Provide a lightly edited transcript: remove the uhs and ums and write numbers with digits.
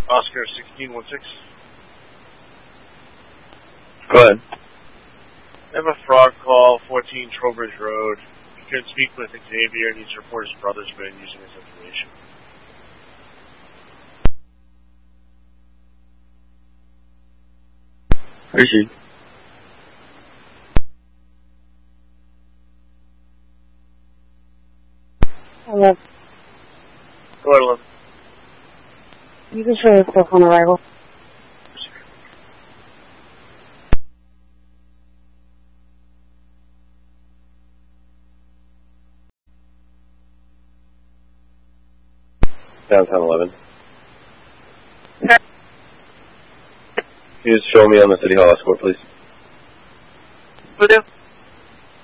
Oscar 1616. Go ahead. I have a frog call, 14 Trowbridge Road. He couldn't speak with Xavier and needs to report his brother's been using his information. Appreciate it. Hello. Go ahead, 11. You can show yourself on arrival. Downtown 11. Can you just show me on the City Hall escort, please? Will do.